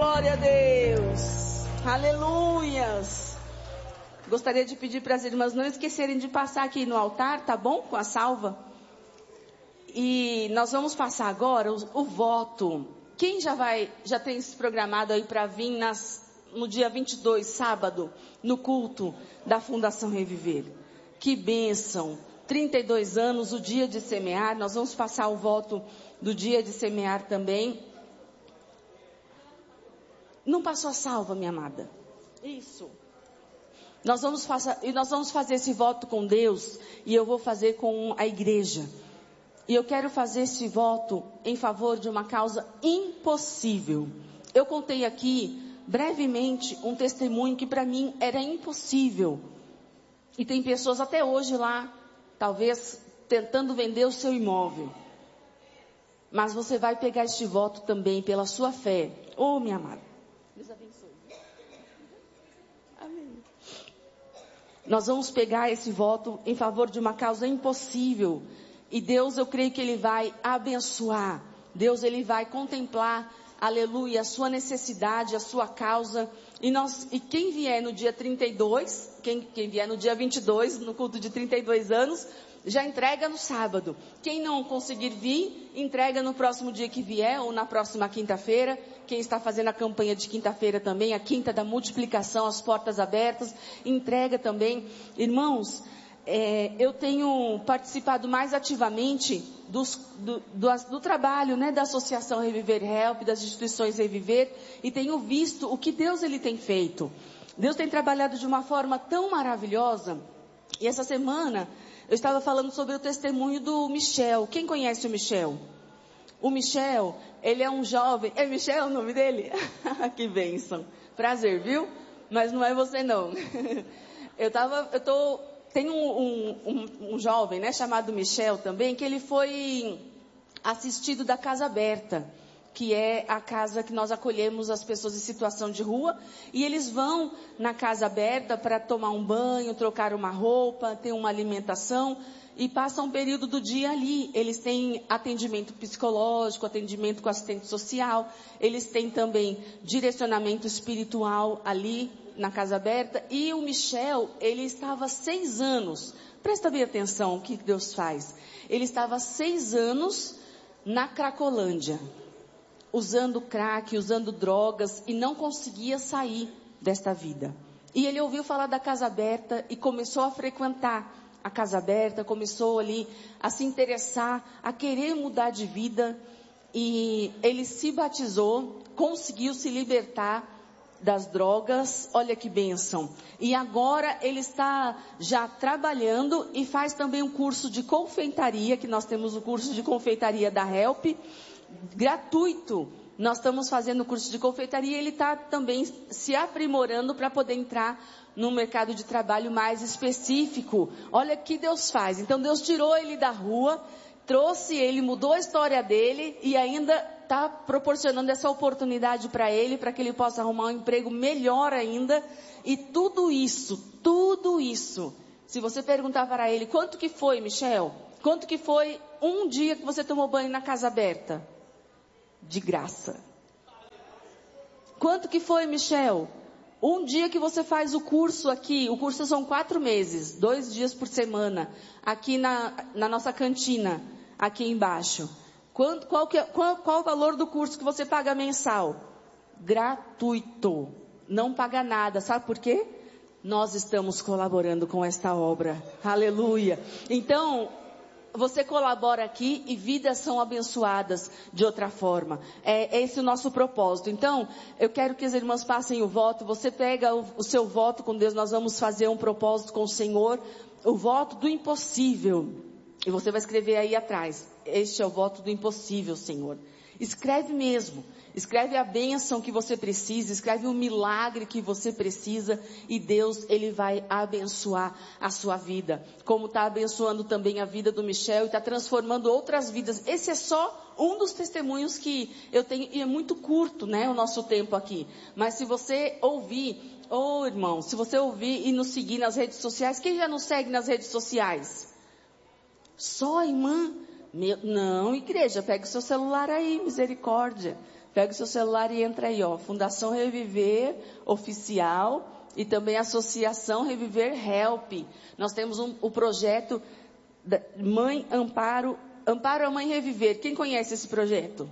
glória a Deus. Aleluias. Gostaria de pedir para as irmãs não esquecerem de passar aqui no altar, tá bom? Com a salva. E nós vamos passar agora o voto. Quem já tem se programado aí para vir no dia 22, sábado, no culto da Fundação Reviver? Que bênção. 32 anos, o dia de semear. Nós vamos passar o voto do dia de semear também. Não passou a salva, minha amada? Isso. Nós vamos fazer esse voto com Deus e eu vou fazer com a igreja. E eu quero fazer esse voto em favor de uma causa impossível. Eu contei aqui, brevemente, um testemunho que para mim era impossível. E tem pessoas até hoje lá, talvez tentando vender o seu imóvel. Mas você vai pegar este voto também pela sua fé. Oh, minha amada. Deus abençoe. Amém. Nós vamos pegar esse voto em favor de uma causa impossível. E Deus, eu creio que Ele vai abençoar. Deus, Ele vai contemplar, aleluia, a sua necessidade, a sua causa. E quem vier no dia 32, quem vier no dia 22, no culto de 32 anos, já entrega no sábado. Quem não conseguir vir, entrega no próximo dia que vier, ou na próxima quinta-feira. Quem está fazendo a campanha de quinta-feira também, a quinta da multiplicação, as portas abertas, entrega também. Irmãos, eu tenho participado mais ativamente do trabalho, né, da Associação Reviver Help, das instituições Reviver, e tenho visto o que Deus Ele tem feito. Deus tem trabalhado de uma forma tão maravilhosa. E essa semana eu estava falando sobre o testemunho do Michel. Quem conhece o Michel? O Michel, ele é um jovem. É Michel o nome dele? Que bênção. Prazer, viu? Mas não é você não. Tem um jovem, né, chamado Michel também, que ele foi assistido da Casa Aberta, que é a casa que nós acolhemos as pessoas em situação de rua, e eles vão na Casa Aberta para tomar um banho, trocar uma roupa, ter uma alimentação, e passam um período do dia ali. Eles têm atendimento psicológico, atendimento com assistente social, eles têm também direcionamento espiritual ali na Casa Aberta. E o Michel, ele estava 6 anos, presta bem atenção o que Deus faz, ele estava 6 anos na Cracolândia, usando crack, usando drogas, e não conseguia sair desta vida. E ele ouviu falar da Casa Aberta e começou a frequentar a Casa Aberta, começou ali a se interessar, a querer mudar de vida, e ele se batizou, conseguiu se libertar das drogas. Olha que bênção. E agora ele está já trabalhando e faz também um curso de confeitaria, que nós temos o curso de confeitaria da Help, gratuito. Nós estamos fazendo o curso de confeitaria e ele está também se aprimorando para poder entrar num mercado de trabalho mais específico. Olha que Deus faz. Então Deus tirou ele da rua, trouxe ele, mudou a história dele e ainda está proporcionando essa oportunidade para ele, para que ele possa arrumar um emprego melhor ainda. E tudo isso, se você perguntar para ele, quanto que foi, Michel? Quanto que foi um dia que você tomou banho na Casa Aberta? De graça. Quanto que foi, Michel? Um dia que você faz o curso aqui, o curso são 4 meses, 2 dias por semana, aqui na nossa cantina, aqui embaixo. Qual o valor do curso que você paga mensal? Gratuito. Não paga nada. Sabe por quê? Nós estamos colaborando com esta obra. Aleluia. Então, você colabora aqui e vidas são abençoadas de outra forma. É esse o nosso propósito. Então, eu quero que as irmãs passem o voto. Você pega o seu voto com Deus. Nós vamos fazer um propósito com o Senhor. O voto do impossível. E você vai escrever aí atrás. Este é o voto do impossível, Senhor. Escreve mesmo. Escreve a bênção que você precisa, escreve o milagre que você precisa, e Deus, Ele vai abençoar a sua vida, como está abençoando também a vida do Michel, e está transformando outras vidas. Esse é só um dos testemunhos que eu tenho, e é muito curto, né, o nosso tempo aqui, mas se você ouvir, irmão, se você ouvir e nos seguir nas redes sociais, quem já nos segue nas redes sociais? Só, irmã? Não, igreja, pega o seu celular aí, misericórdia. Pega o seu celular e entra aí, ó. Fundação Reviver Oficial e também Associação Reviver Help. Nós temos o projeto Mãe Amparo a Mãe Reviver. Quem conhece esse projeto?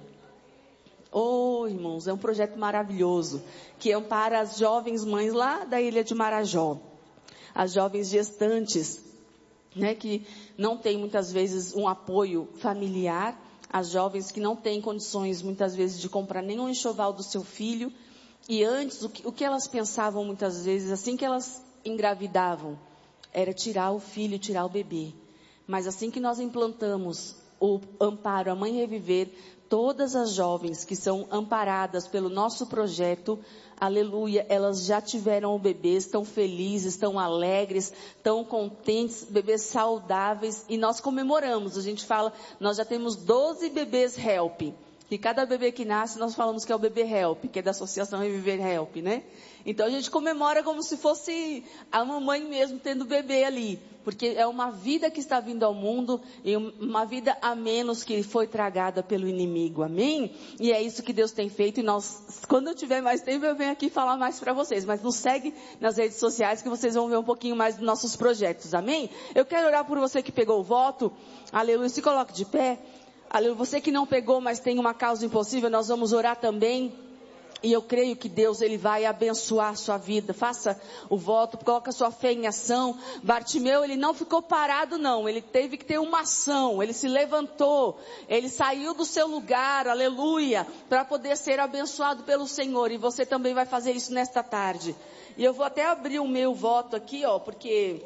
Oh, irmãos, é um projeto maravilhoso que ampara as jovens mães lá da ilha de Marajó. As jovens gestantes, né, que não têm muitas vezes um apoio familiar. As jovens que não têm condições muitas vezes de comprar nenhum enxoval do seu filho. E antes, o que elas pensavam muitas vezes, assim que elas engravidavam, era tirar o filho, tirar o bebê. Mas assim que nós implantamos o Amparo a Mãe Reviver, todas as jovens que são amparadas pelo nosso projeto, aleluia, elas já tiveram o bebê, estão felizes, estão alegres, estão contentes, bebês saudáveis, e nós comemoramos. A gente fala, nós já temos 12 bebês Help. E cada bebê que nasce, nós falamos que é o bebê Help, que é da Associação Reviver Help, né? Então a gente comemora como se fosse a mamãe mesmo tendo bebê ali. Porque é uma vida que está vindo ao mundo e uma vida a menos que foi tragada pelo inimigo. Amém? E é isso que Deus tem feito. E nós, quando eu tiver mais tempo, eu venho aqui falar mais para vocês. Mas nos segue nas redes sociais que vocês vão ver um pouquinho mais dos nossos projetos. Amém? Eu quero orar por você que pegou o voto. Aleluia. Se coloque de pé. Aleluia. Você que não pegou, mas tem uma causa impossível, nós vamos orar também. E eu creio que Deus, Ele vai abençoar a sua vida. Faça o voto, coloque a sua fé em ação. Bartimeu, ele não ficou parado não. Ele teve que ter uma ação. Ele se levantou. Ele saiu do seu lugar, aleluia, para poder ser abençoado pelo Senhor. E você também vai fazer isso nesta tarde. E eu vou até abrir o meu voto aqui, ó, porque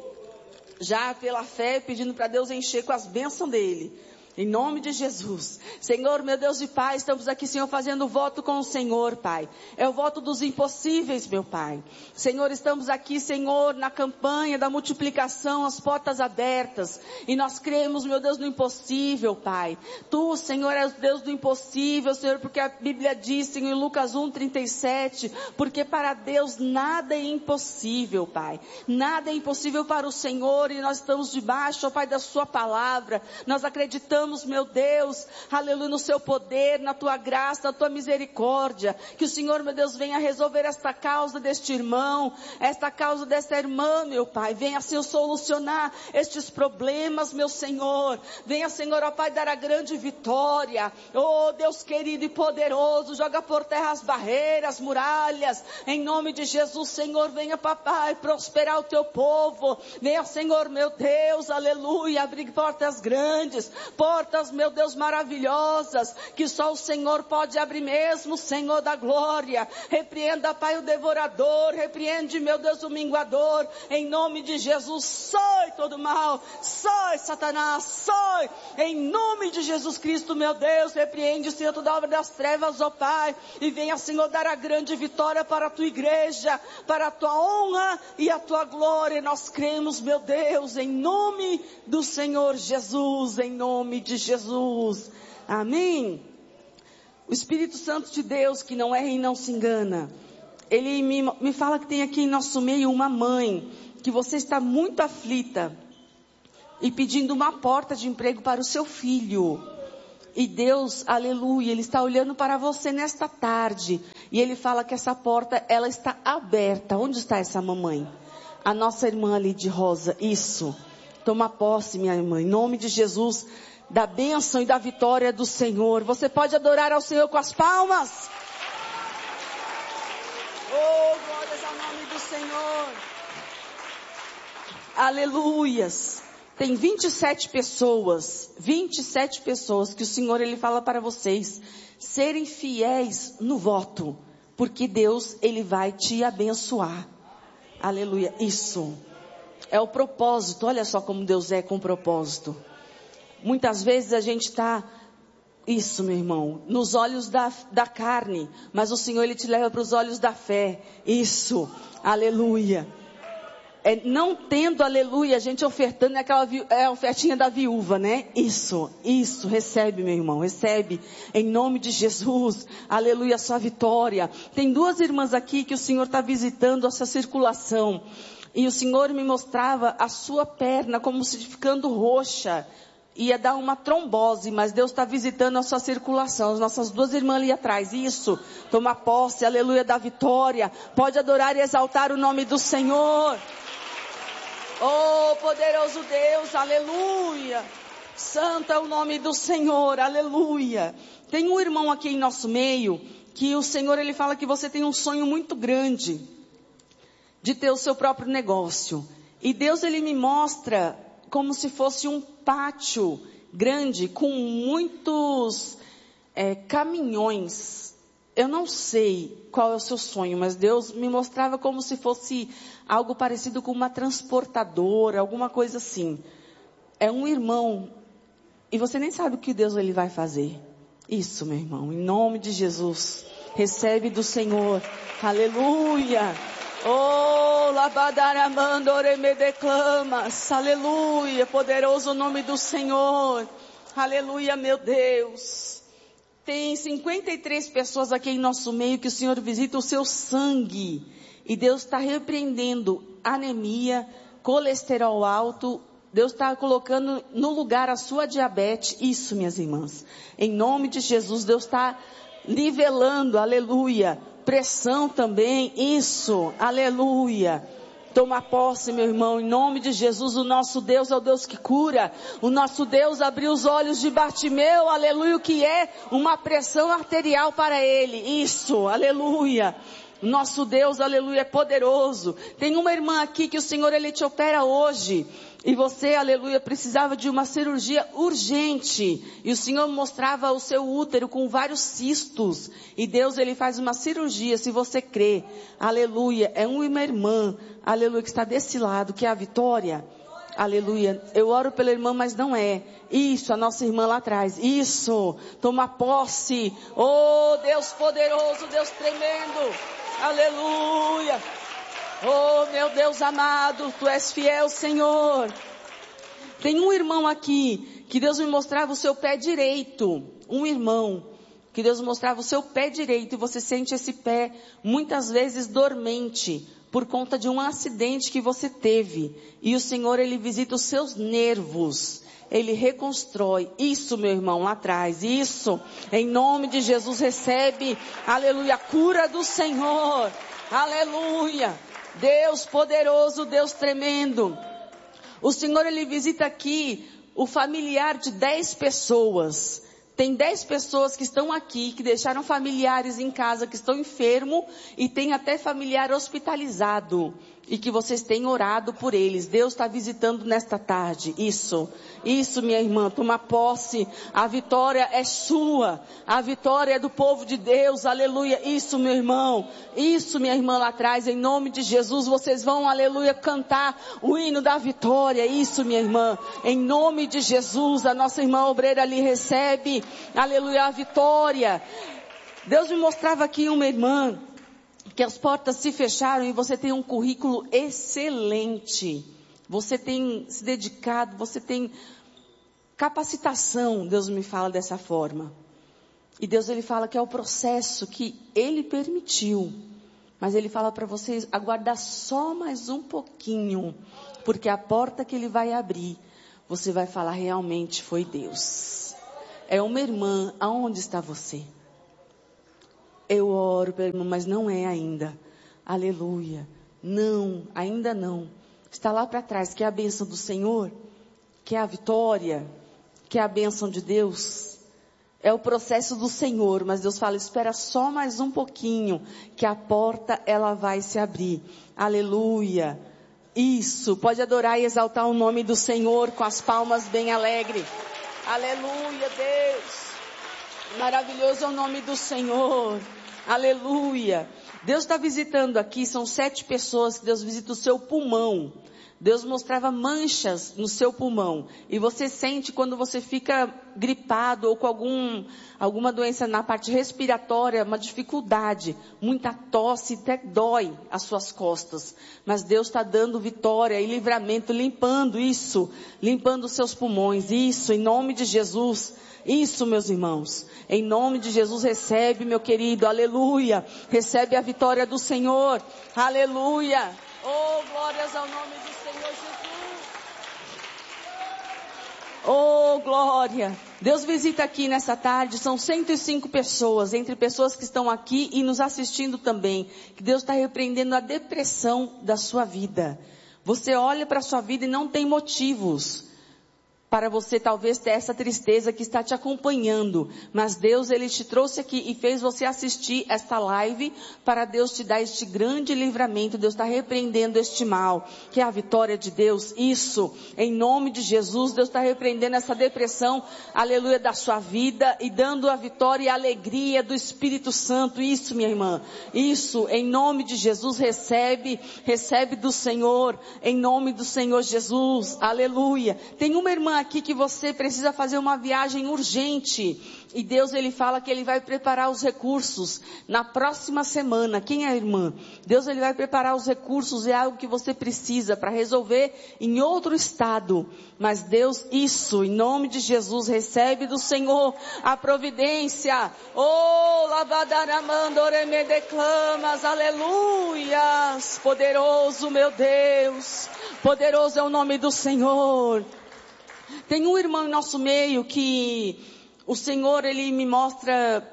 já pela fé, pedindo para Deus encher com as bênçãos dEle. Em nome de Jesus. Senhor, meu Deus e Pai, estamos aqui, Senhor, fazendo voto com o Senhor, Pai. É o voto dos impossíveis, meu Pai. Senhor, estamos aqui, Senhor, na campanha da multiplicação, as portas abertas. E nós cremos, meu Deus, no impossível, Pai. Tu, Senhor, és o Deus do impossível, Senhor, porque a Bíblia diz, Senhor, em Lucas 1:37, porque para Deus nada é impossível, Pai. Nada é impossível para o Senhor e nós estamos debaixo, ó Pai, da Sua palavra. Nós acreditamos, meu Deus, aleluia, no seu poder, na tua graça, na tua misericórdia, que o Senhor, meu Deus, venha resolver esta causa deste irmão, esta causa desta irmã, meu Pai, venha, Senhor, solucionar estes problemas, meu Senhor, venha, Senhor, ó Pai, dar a grande vitória, oh Deus querido e poderoso, joga por terra as barreiras, muralhas, em nome de Jesus, Senhor, venha, papai, prosperar o teu povo, venha, Senhor, meu Deus, aleluia, abrir portas grandes, portas, meu Deus, maravilhosas, que só o Senhor pode abrir mesmo, Senhor da glória. Repreenda, Pai, o devorador, repreende, meu Deus, o minguador, em nome de Jesus. Sai todo mal, sai Satanás, sai, em nome de Jesus Cristo, meu Deus, repreende, Senhor, toda obra das trevas, ó Pai, e venha, Senhor, dar a grande vitória para a tua igreja, para a tua honra e a tua glória. Nós cremos, meu Deus, em nome do Senhor Jesus, em nome de Jesus. Amém. O Espírito Santo de Deus, que não erra e não se engana, ele me fala que tem aqui em nosso meio uma mãe, que você está muito aflita e pedindo uma porta de emprego para o seu filho. E Deus, aleluia, Ele está olhando para você nesta tarde. E Ele fala que essa porta, ela está aberta. Onde está essa mamãe? A nossa irmã ali de rosa. Isso. Toma posse, minha irmã, em nome de Jesus, da bênção e da vitória do Senhor. Você pode adorar ao Senhor com as palmas? Oh, glórias ao nome do Senhor. Aleluias. Tem 27 pessoas que o Senhor, Ele fala para vocês serem fiéis no voto, porque Deus, Ele vai te abençoar. Aleluia, isso. É o propósito, olha só como Deus é com propósito. Muitas vezes a gente está, isso meu irmão, nos olhos da carne, mas o Senhor Ele te leva para os olhos da fé, isso, aleluia. Não tendo, aleluia, a gente ofertando, é a ofertinha da viúva, né? Isso, recebe meu irmão, recebe, em nome de Jesus, aleluia, a sua vitória. Tem duas irmãs aqui que o Senhor está visitando essa circulação. E o Senhor me mostrava a sua perna como se ficando roxa. ia dar uma trombose, mas Deus está visitando a sua circulação. As nossas duas irmãs ali atrás, isso, toma posse, aleluia, da vitória. Pode adorar e exaltar o nome do Senhor. Oh, poderoso Deus, aleluia. Santo é o nome do Senhor, aleluia. Tem um irmão aqui em nosso meio, que o Senhor, ele fala que você tem um sonho muito grande, de ter o seu próprio negócio. E Deus, ele me mostra como se fosse um pátio grande, com muitos caminhões. Eu não sei qual é o seu sonho, mas Deus me mostrava como se fosse algo parecido com uma transportadora, alguma coisa assim. É um irmão, e você nem sabe o que Deus ele vai fazer. Isso, meu irmão, em nome de Jesus, recebe do Senhor, aleluia. Oh, labadaramando oremedeclamas, aleluia, poderoso o nome do Senhor, aleluia, meu Deus. Tem 53 pessoas aqui em nosso meio que o Senhor visita o seu sangue. E Deus está repreendendo anemia, colesterol alto. Deus está colocando no lugar a sua diabetes. Isso, minhas irmãs. Em nome de Jesus, Deus está nivelando, aleluia. Pressão também, isso, aleluia. Toma posse, meu irmão, em nome de Jesus. O nosso Deus é o Deus que cura. O nosso Deus abriu os olhos de Bartimeu, aleluia, o que é uma pressão arterial para ele. Isso, aleluia. Nosso Deus, aleluia, é poderoso. Tem uma irmã aqui que o Senhor, ele te opera hoje. E você, aleluia, precisava de uma cirurgia urgente. E o Senhor mostrava o seu útero com vários cistos. E Deus, ele faz uma cirurgia, se você crê. Aleluia, é uma irmã, aleluia, que está desse lado, que é a Vitória. Aleluia, eu oro pela irmã, mas não é. Isso, a nossa irmã lá atrás. Isso, toma posse. Oh, Deus poderoso, Deus tremendo. Aleluia. Oh, meu Deus amado, Tu és fiel, Senhor. Tem um irmão aqui, que Deus me mostrava o seu pé direito. Um irmão, que Deus mostrava o seu pé direito. E você sente esse pé, muitas vezes, dormente, por conta de um acidente que você teve. E o Senhor, Ele visita os seus nervos. Ele reconstrói. Isso, meu irmão, lá atrás. Isso, em nome de Jesus, recebe, aleluia, a cura do Senhor. Aleluia. Deus poderoso, Deus tremendo. O Senhor, Ele visita aqui o familiar de 10 pessoas. Tem 10 pessoas que estão aqui, que deixaram familiares em casa, que estão enfermos, e tem até familiar hospitalizado. E que vocês têm orado por eles. Deus está visitando nesta tarde. Isso, minha irmã, toma posse. A vitória é sua. A vitória é do povo de Deus. Aleluia. Isso, meu irmão. Isso, minha irmã lá atrás. Em nome de Jesus, vocês vão, aleluia, cantar o hino da vitória. Isso, minha irmã. Em nome de Jesus, a nossa irmã obreira ali recebe, aleluia, a vitória. Deus me mostrava aqui uma irmã, que as portas se fecharam e você tem um currículo excelente. Você tem se dedicado, você tem capacitação, Deus me fala dessa forma. E Deus, Ele fala que é o processo que Ele permitiu. Mas Ele fala para vocês aguardar só mais um pouquinho. Porque a porta que Ele vai abrir, você vai falar, realmente foi Deus. É uma irmã, aonde está você? Eu oro pela irmã, mas não é ainda. Aleluia. Não, ainda não. Está lá para trás, que é a bênção do Senhor, que é a vitória, que é a bênção de Deus. É o processo do Senhor, mas Deus fala, espera só mais um pouquinho, que a porta ela vai se abrir. Aleluia. Isso, pode adorar e exaltar o nome do Senhor com as palmas bem alegres. Aleluia, Deus. Maravilhoso é o nome do Senhor. Aleluia. Deus está visitando aqui, são 7 pessoas que Deus visita o seu pulmão. Deus mostrava manchas no seu pulmão. E você sente quando você fica gripado ou com alguma doença na parte respiratória, uma dificuldade, muita tosse, até dói as suas costas. Mas Deus está dando vitória e livramento, limpando isso, limpando os seus pulmões. Isso, em nome de Jesus. Isso, meus irmãos. Em nome de Jesus, recebe, meu querido. Aleluia. Recebe a vitória do Senhor. Aleluia. Oh, glórias ao nome do Senhor Jesus. Oh, glória. Deus visita aqui nessa tarde, são 105 pessoas, entre pessoas que estão aqui e nos assistindo também, que Deus está repreendendo a depressão da sua vida. Você olha para a sua vida e não tem motivos para você talvez ter essa tristeza que está te acompanhando. Mas Deus, Ele te trouxe aqui e fez você assistir esta live para Deus te dar este grande livramento. Deus está repreendendo este mal, que é a vitória de Deus. Isso, em nome de Jesus, Deus está repreendendo essa depressão, aleluia, da sua vida e dando a vitória e a alegria do Espírito Santo. Isso, minha irmã, isso, em nome de Jesus, recebe do Senhor, em nome do Senhor Jesus, aleluia. Tem uma irmã aqui que você precisa fazer uma viagem urgente e Deus, Ele fala que Ele vai preparar os recursos na próxima semana. Quem é a irmã? Deus, Ele vai preparar os recursos, é algo que você precisa para resolver em outro estado, mas Deus, isso, em nome de Jesus, recebe do Senhor a providência. Oh, lavadaramandoreme declamas, aleluias, poderoso meu Deus, poderoso é o nome do Senhor. Tem um irmão em nosso meio que o Senhor, Ele me mostra,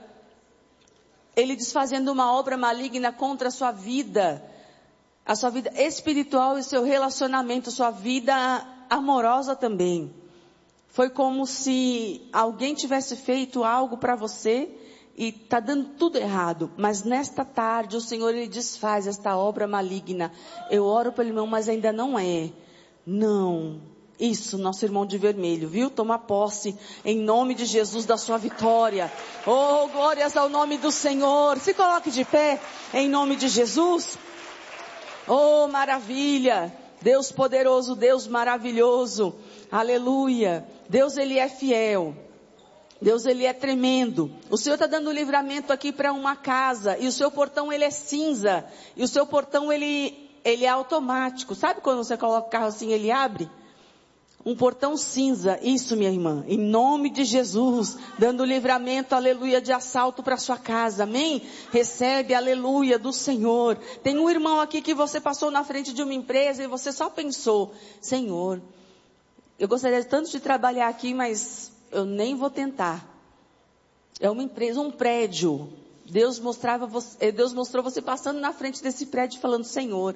Ele desfazendo uma obra maligna contra a sua vida espiritual e seu relacionamento, sua vida amorosa também. Foi como se alguém tivesse feito algo para você e está dando tudo errado. Mas nesta tarde o Senhor, Ele desfaz esta obra maligna. Eu oro pelo irmão, mas ainda não é. Não. Isso, nosso irmão de vermelho, viu? Toma posse em nome de Jesus da sua vitória. Oh, glórias ao nome do Senhor. Se coloque de pé em nome de Jesus. Oh, maravilha. Deus poderoso, Deus maravilhoso. Aleluia. Deus, Ele é fiel. Deus, Ele é tremendo. O Senhor está dando livramento aqui para uma casa. E o seu portão, ele é cinza. E o seu portão, ele é automático. Sabe quando você coloca o carro assim, ele abre? Um portão cinza, isso, minha irmã, em nome de Jesus, dando livramento, aleluia, de assalto para sua casa, amém? Recebe, aleluia, do Senhor. Tem um irmão aqui que você passou na frente de uma empresa e você só pensou, Senhor, eu gostaria tanto de trabalhar aqui, mas eu nem vou tentar. É uma empresa, um prédio. Deus mostrou você passando na frente desse prédio falando, Senhor,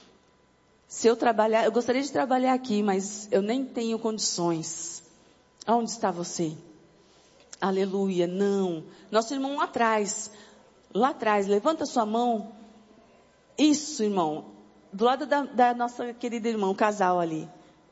se eu trabalhar, eu gostaria de trabalhar aqui, mas eu nem tenho condições. Aonde está você? Aleluia, não. Nosso irmão lá atrás, levanta sua mão. Isso, irmão, do lado da nossa querida irmã, o casal ali.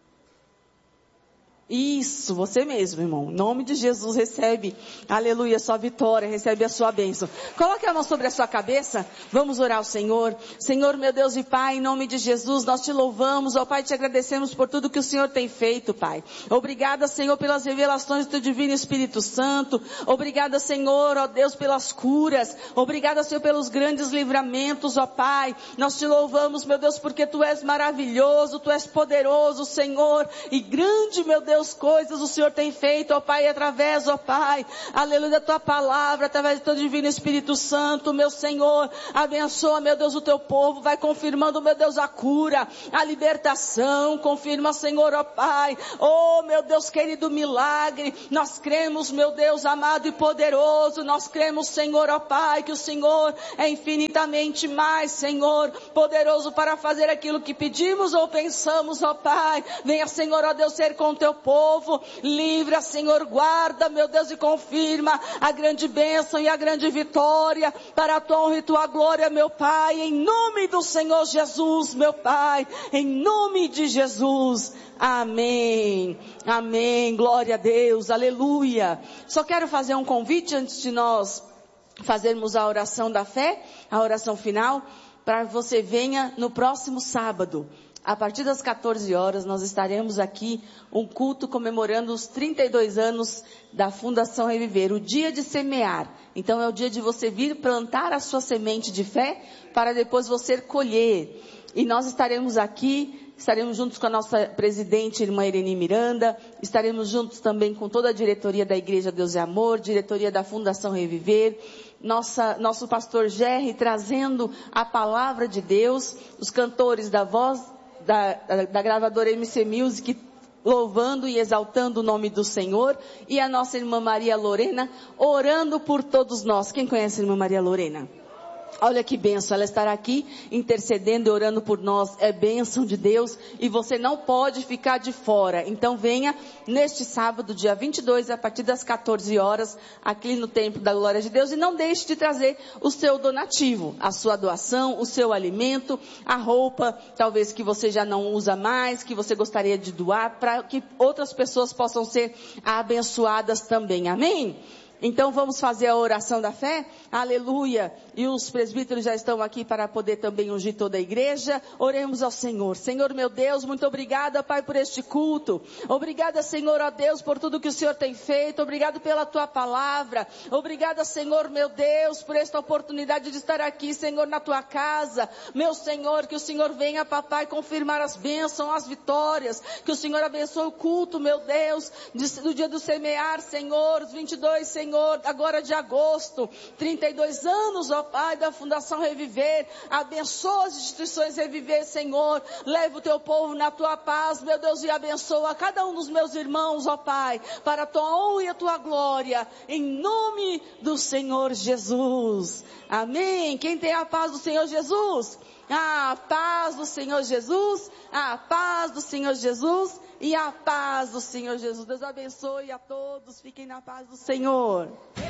Isso, você mesmo, irmão. Em nome de Jesus, recebe, aleluia, a sua vitória, recebe a sua bênção. Coloque a mão sobre a sua cabeça. Vamos orar ao Senhor. Senhor, meu Deus e Pai, em nome de Jesus, nós te louvamos, ó Pai, te agradecemos por tudo que o Senhor tem feito, Pai. Obrigada, Senhor, pelas revelações do teu divino Espírito Santo. Obrigada, Senhor, ó Deus, pelas curas. Obrigada, Senhor, pelos grandes livramentos, ó Pai. Nós te louvamos, meu Deus, porque tu és maravilhoso, tu és poderoso, Senhor, e grande, meu Deus, coisas o Senhor tem feito, ó Pai, através, ó Pai, aleluia, da tua palavra, através do teu divino Espírito Santo, meu Senhor, abençoa, meu Deus, o teu povo, vai confirmando, meu Deus, a cura, a libertação, confirma, Senhor, ó Pai, oh, meu Deus querido, milagre, nós cremos, meu Deus amado e poderoso, nós cremos, Senhor, ó Pai, que o Senhor é infinitamente mais, Senhor, poderoso para fazer aquilo que pedimos ou pensamos, ó Pai, venha, Senhor, ó Deus, ser com o teu povo, livra, Senhor, guarda, meu Deus, e confirma a grande bênção e a grande vitória para a tua honra e tua glória, meu Pai, em nome do Senhor Jesus, meu Pai, em nome de Jesus, amém, amém, glória a Deus, aleluia. Só quero fazer um convite antes de nós fazermos a oração da fé, a oração final, para que você venha no próximo sábado. A partir das 14 horas nós estaremos aqui, um culto comemorando os 32 anos da Fundação Reviver, o dia de semear. Então é o dia de você vir plantar a sua semente de fé, para depois você colher. E nós estaremos aqui, estaremos juntos com a nossa presidente, irmã Irene Miranda, estaremos juntos também com toda a diretoria da Igreja Deus é Amor, diretoria da Fundação Reviver, nosso pastor Gerry trazendo a palavra de Deus, os cantores da voz, da gravadora MC Music, louvando e exaltando o nome do Senhor, e a nossa irmã Maria Lorena orando por todos nós. Quem conhece a irmã Maria Lorena? Olha que bênção, ela estará aqui intercedendo e orando por nós, é bênção de Deus e você não pode ficar de fora. Então venha neste sábado, dia 22, a partir das 14 horas, aqui no Templo da Glória de Deus, e não deixe de trazer o seu donativo, a sua doação, o seu alimento, a roupa, talvez que você já não usa mais, que você gostaria de doar, para que outras pessoas possam ser abençoadas também. Amém? Então vamos fazer a oração da fé? Aleluia! E os presbíteros já estão aqui para poder também ungir toda a igreja. Oremos ao Senhor. Senhor meu Deus, muito obrigada, Pai, por este culto. Obrigada, Senhor, ó Deus, por tudo que o Senhor tem feito. Obrigado pela Tua palavra. Obrigada, Senhor, meu Deus, por esta oportunidade de estar aqui, Senhor, na Tua casa. Meu Senhor, que o Senhor venha, Papai, confirmar as bênçãos, as vitórias. Que o Senhor abençoe o culto, meu Deus, do dia do semear, Senhor, os 22, Senhor, agora de agosto, 32 anos, ó Pai, da Fundação Reviver, abençoa as instituições Reviver, Senhor, leva o teu povo na tua paz, meu Deus, e abençoa cada um dos meus irmãos, ó Pai, para a tua honra e a tua glória, em nome do Senhor Jesus, amém. Quem tem a paz do Senhor Jesus? A paz do Senhor Jesus, a paz do Senhor Jesus e a paz do Senhor Jesus. Deus abençoe a todos, fiquem na paz do Senhor.